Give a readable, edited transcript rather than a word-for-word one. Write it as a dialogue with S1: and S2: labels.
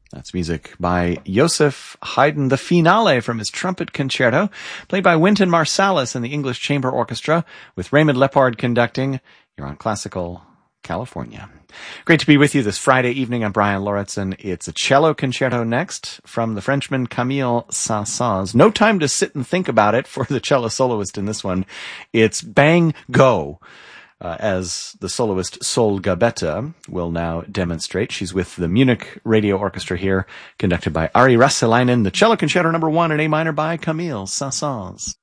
S1: That's music by Joseph Haydn, the finale from his trumpet concerto, played by Wynton Marsalis and the English Chamber Orchestra, with Raymond Lepard conducting. You're on Classical California. Great to be with you this Friday evening. I'm Brian Lauritsen. It's a cello concerto next from the Frenchman Camille Saint-Saëns. No time to sit and think about it for the cello soloist in this one. It's bang, go. As the soloist Sol Gabetta will now demonstrate. She's with the Munich Radio Orchestra here, conducted by Ari Rasselainen, the cello concerto number 1 in A minor by Camille Saint-Saëns.